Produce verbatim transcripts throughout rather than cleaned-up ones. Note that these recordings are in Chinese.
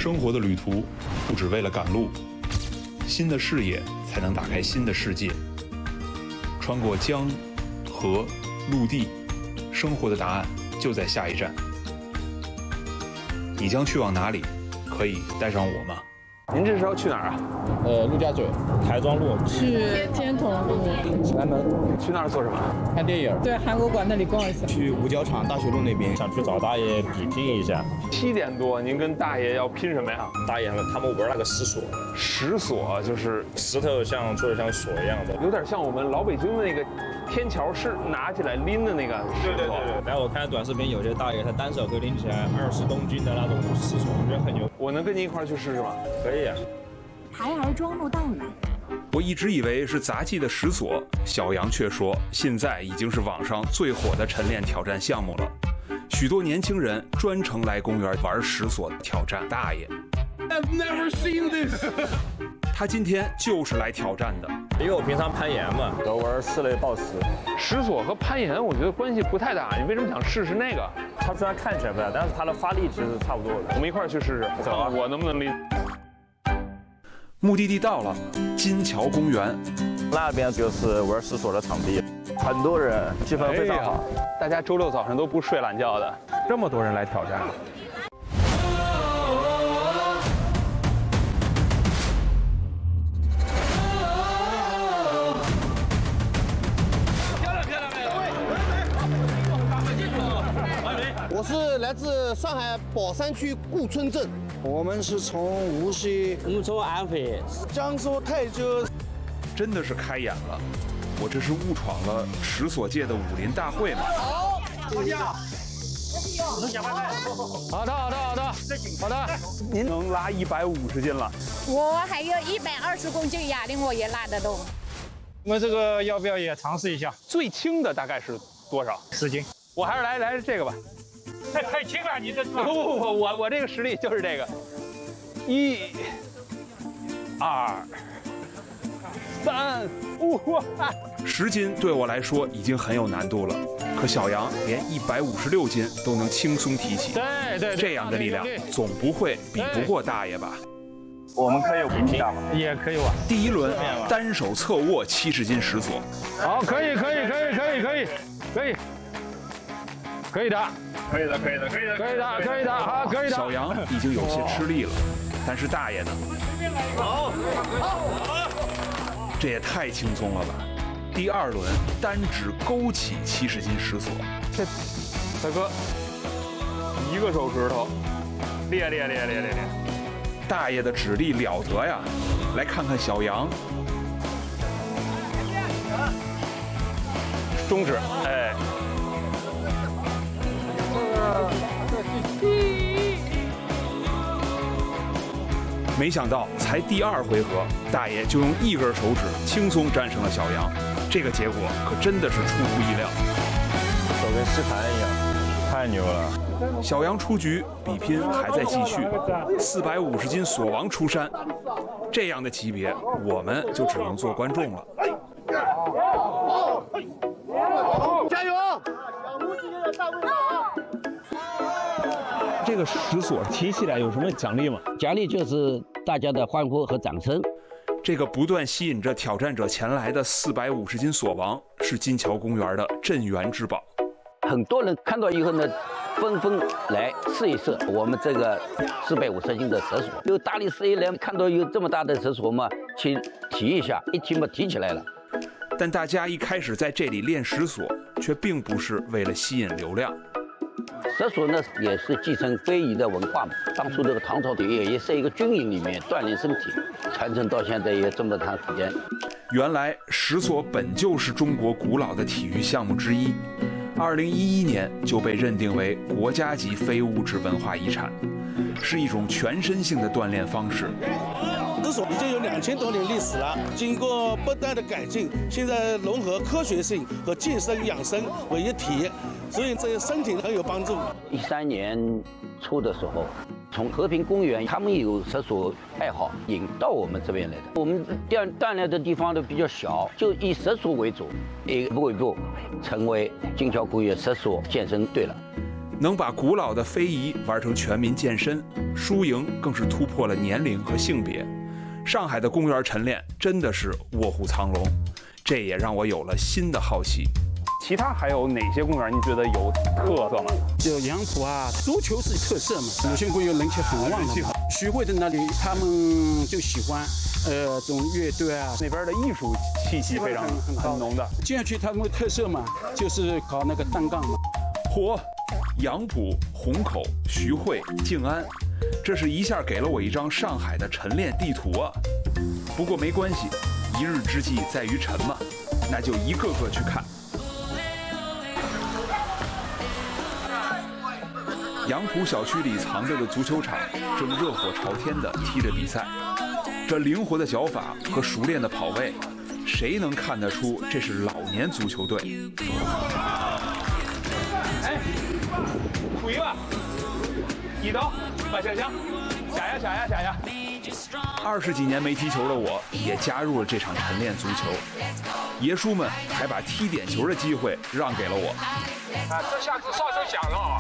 生活的旅途不只为了赶路，新的视野才能打开新的世界。穿过江、河、陆地，生活的答案就在下一站。你将去往哪里？可以带上我吗？ 您这是要去哪儿啊？ 呃，陆家嘴、台庄路， 去天童路、 前门。 去那儿做什么？ 看电影。 对，韩国馆那里逛一下。 去五角场大学路那边，想去找大爷比拼一下。 七点多，您跟大爷要拼什么呀？ 大爷他们玩那个石锁， 石锁就是石头像做的像锁一样的， 有点像我们老北京的那个天桥是拿起来拎的那个石锁。 对对对。然后我看短视频，有些大爷他单手可以拎起来二十公斤的那种石锁，我觉得很牛。 我能跟您一块儿去试试吗？ 可以啊。 台儿庄路到了。 我一直以为是杂技的石锁，小杨却说现在已经是网上最火的晨练挑战项目了。许多年轻人专程来公园玩石锁挑战大爷。 I've never seen this 他今天就是来挑战的， 因为我平常攀岩嘛，都玩四类抱石。 石锁和攀岩我觉得关系不太大，你为什么想试试那个？ 它虽然看起来不大，但是它的发力其实差不多的。 我们一块儿去试试， 走啊！ 我能不能拎？ 目的地到了，金桥公园， 那边就是玩石锁的场地，很多人，气氛非常好。 哎、大家周六早上都不睡懒觉的，这么多人来挑战。 我是来自上海宝山区顾村镇，我们是从无锡， 我们从安徽， 江苏泰州。 真的是开眼了，我这是误闯了石锁界的武林大会吗？ 好， 好的，好的，好的，好的。您能拉一百五十斤了？ 我还有一百二十公斤哑铃，我也拉得动。 我们这个要不要也尝试一下？ 最轻的大概是多少？ 十斤。 我还是来来这个吧。 太太轻了，你这不不不，我我这个实力就是这个，一、二、三、五。 十斤对我来说已经很有难度了，可小杨连一百五十六斤都能轻松提起。 对对， 这样的力量总不会比不过大爷吧？ 我们可以比拼吗？ 也可以玩。 第一轮单手侧握七十斤石锁。 好，可以可以可以可以可以可以可以的。 可以的，可以的，可以的， 可以的，可以的，好，可以的。 小杨已经有些吃力了，但是大爷呢？ 好， 这也太轻松了吧！第二轮单指勾起七十斤石锁， 这大哥一个手指头，练练练练练练。 大爷的指力了得呀！来看看小杨， 中指，哎。 没想到才第二回合，大爷就用一根手指轻松战胜了小杨，这个结果可真的是出乎意料。 手跟吸盘一样，太牛了！ 小杨出局，比拼还在继续。四百五十斤锁王出山，这样的级别，我们就只能做观众了。 加油！ 这个石锁提起来有什么奖励吗？ 奖励就是大家的欢呼和掌声。 这个不断吸引着挑战者前来的四百五十斤锁王，是金桥公园的镇园之宝。 很多人看到以后呢，纷纷来试一试我们这个四百五十斤的石锁。有大力士一来看到有这么大的石锁嘛，去提一下，一提嘛提起来了。 但大家一开始在这里练石锁，却并不是为了吸引流量。 石锁呢也是继承非遗的文化嘛。当初这个唐朝的也也是一个军营里面锻炼身体，传承到现在也这么长时间。 原来石锁本就是中国古老的体育项目之一，二零一一年就被认定为国家级非物质文化遗产，是一种全身性的锻炼方式。 石锁已经有两千多年历史了，经过不断的改进，现在融合科学性和健身养生为一体，所以对身体很有帮助。 一三年初的时候，从和平公园他们有石锁爱好引到我们这边来的。我们锻锻炼的地方都比较小，就以石锁为主，一步一步成为金桥公园石锁健身队了。 能把古老的非遗玩成全民健身，输赢更是突破了年龄和性别。上海的公园晨练真的是卧虎藏龙，这也让我有了新的好奇。 其他还有哪些公园你觉得有特色吗？ 就杨浦啊，足球是特色嘛，鲁迅公园人气很旺的嘛。徐汇的那里他们就喜欢，呃，这种乐队啊， 那边的艺术气息非常很浓的。 接下去他们的特色嘛，就是搞那个单杠嘛。 嚯，杨浦、虹口、徐汇、静安，这是一下给了我一张上海的晨练地图啊！不过没关系，一日之计在于晨嘛，那就一个个去看。杨浦小区里藏着的足球场正热火朝天地踢着比赛，这灵活的脚法和熟练的跑位，谁能看得出这是老年足球队？ 哎，数一吧，一刀，把下枪，下呀下呀下呀！ 二十几年没踢球的我，也加入了这场晨练足球。爷叔们还把踢点球的机会让给了我。 啊，这下子哨声响了。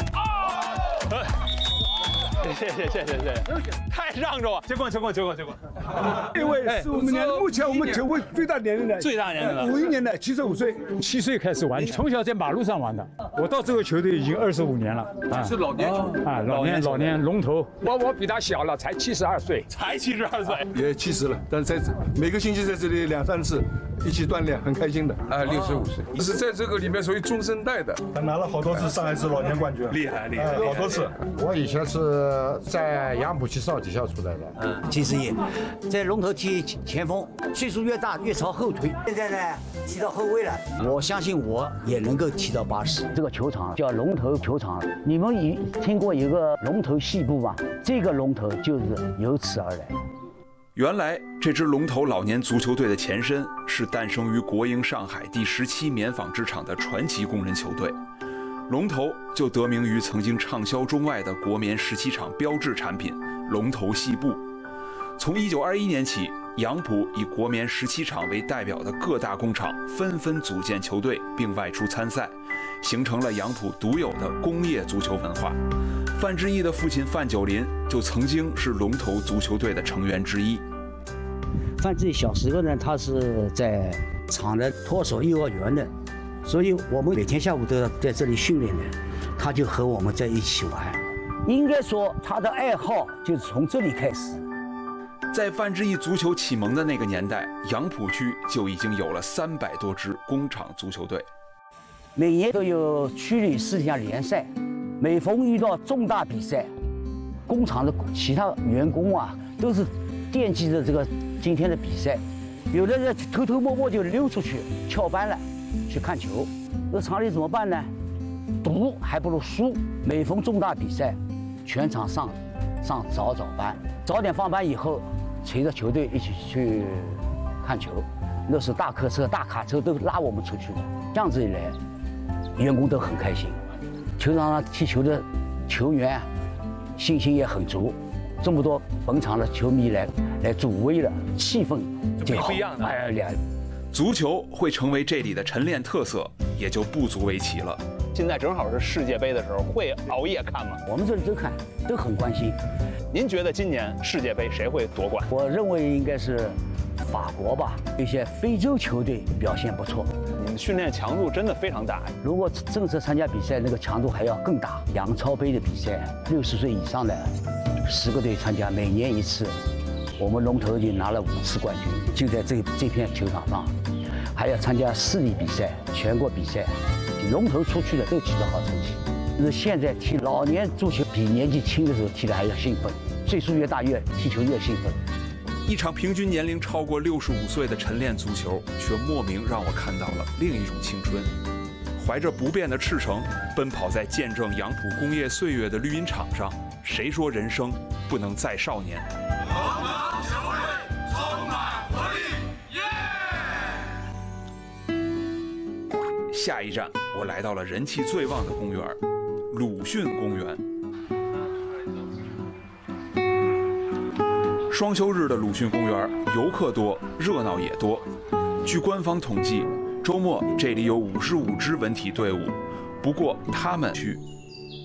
谢谢谢谢谢谢，太让着我，结棍结棍结棍结棍！ 这位是我们年目前我们球会最大年龄的， 最大年龄的， 五一年的，七十五岁， 七岁开始玩，从小在马路上玩的。我到这个球队已经二十五年了， 啊，是老年球啊，老年老年龙头。 我我比他小了，才七十二岁， 才七十二岁， 也七十了，但是在这每个星期在这里两三次。一起锻炼，很开心的。啊，六十五岁，你是在这个里面属于中生代的。 他拿了好多次上海市老年冠军， 厉害厉害， 好多次。 我以前是在杨浦区少体校出来的， 嗯，七十一，在龙头踢前锋，岁数越大越朝后退。现在呢，踢到后卫了，我相信我也能够踢到八十。 这个球场叫龙头球场，你们有听过一个龙头戏部吗？这个龙头就是由此而来。 原来这支龙头老年足球队的前身是诞生于国营上海第十七棉纺织厂的传奇工人球队，龙头就得名于曾经畅销中外的国棉十七厂标志产品龙头细布。从一九二一年起，杨浦以国棉十七厂为代表的各大工厂纷纷组建球队并外出参赛，形成了杨浦独有的工业足球文化。范志毅的父亲范九龄就曾经是龙头足球队的成员之一。 范志毅小时候呢，他是在厂的托手幼儿园的，所以我们每天下午都要在这里训练的，他就和我们在一起玩。应该说他的爱好就是从这里开始。 在范志毅足球启蒙的那个年代，杨浦区就已经有了三百多支工厂足球队， 每年都有区里四项联赛。每逢遇到重大比赛，工厂的其他员工啊，都是惦记着这个今天的比赛，有的人偷偷摸摸就溜出去翘班了，去看球。那厂里怎么办呢？赌还不如输。每逢重大比赛，全场上上早早班，早点放班以后，随着球队一起去看球。那时大客车、大卡车都拉我们出去的，这样子一来，员工都很开心。球场上踢球的球员信心也很足，这么多本场的球迷来来助威了，气氛就好。 不一样的。 哎呀， 足球会成为这里的晨练特色，也就不足为奇了。 现在正好是世界杯的时候，会熬夜看吗？ 我们这里都看，都很关心。 您觉得今年世界杯谁会夺冠？ 我认为应该是法国吧，一些非洲球队表现不错。 你们训练强度真的非常大。 如果正式参加比赛，那个强度还要更大。杨超杯的比赛，六十岁以上的十个队参加，每年一次。我们龙头已经拿了五次冠军，就在这这片球场上。还要参加市里比赛、全国比赛，龙头出去的都取得好成绩。就是现在踢老年足球，比年纪轻的时候踢的还要兴奋，岁数越大越踢球越兴奋。 一场平均年龄超过六十五岁的晨练足球，却莫名让我看到了另一种青春。怀着不变的赤诚，奔跑在见证杨浦工业岁月的绿茵场上，谁说人生不能再少年？下一站，我来到了人气最旺的公园——鲁迅公园。双休日的鲁迅公园，游客多，热闹也多。据官方统计，周末这里有五十五支文体队伍。不过他们去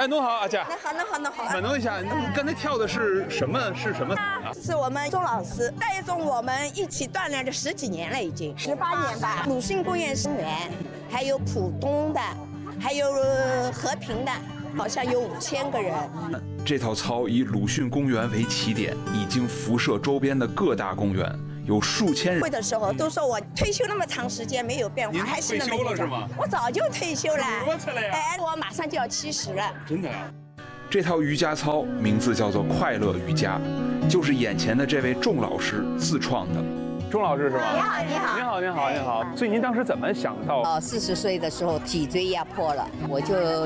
哎，侬好，阿姐。 那好，那好，那好。 问侬一下，你刚才跳的是什么？是什么？ 是我们钟老师带动我们一起锻炼了十几年了，已经十八年吧。鲁迅公园生源，还有浦东的，还有和平的，好像有五千个人。 这套操以鲁迅公园为起点，已经辐射周边的各大公园。有数千人。 会的时候都说我退休那么长时间没有变化，还是那么退休了是吗？ 我早就退休了。 多次了呀！ 哎，我马上就要七十了。 真的啊？这套瑜伽操名字叫做快乐瑜伽，就是眼前的这位仲老师自创的。 钟老师是吗？ 你好，你好， 你好，你好，你好。所以您当时怎么想到？ 哦，四十岁的时候脊椎压迫了，我就